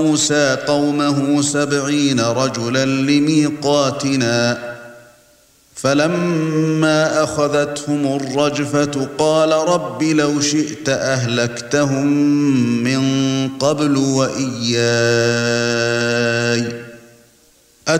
موسى قومه 70 رجلا لميقاتنا فلما أخذتهم الرجفة قال رب لو شئت أهلكتهم من قبل وإياي